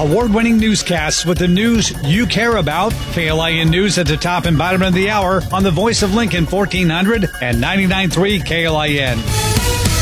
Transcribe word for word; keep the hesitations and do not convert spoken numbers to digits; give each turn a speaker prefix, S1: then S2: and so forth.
S1: Award-winning newscasts with the news you care about. K L I N News at the top and bottom of the hour on the Voice of Lincoln, fourteen hundred and ninety-nine point three K L I N.